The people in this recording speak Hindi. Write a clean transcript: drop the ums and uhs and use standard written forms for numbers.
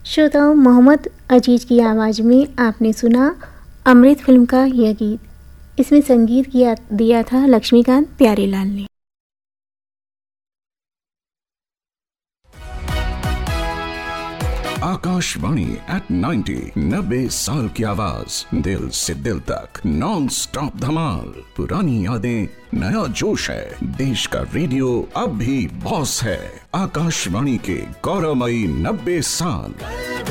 श्रोताओं, मोहम्मद अजीज की आवाज़ में आपने सुना अमृत फिल्म का यह गीत। इसमें संगीत दिया था लक्ष्मीकांत प्यारेलाल ने। आकाशवाणी एट 90 90 साल की आवाज, दिल से दिल तक नॉन स्टॉप धमाल। पुरानी यादें, नया जोश है, देश का रेडियो अब भी बॉस है। आकाशवाणी के गौरवमयी 90 साल।